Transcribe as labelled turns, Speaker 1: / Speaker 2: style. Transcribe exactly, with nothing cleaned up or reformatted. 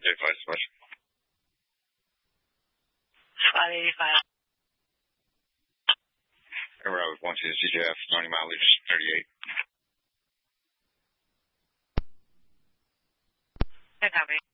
Speaker 1: eighty-five, so much.
Speaker 2: five eighty-five.
Speaker 1: Remember, I was one to the C J F, ninety mileage, thirty-eight.
Speaker 2: Good copy.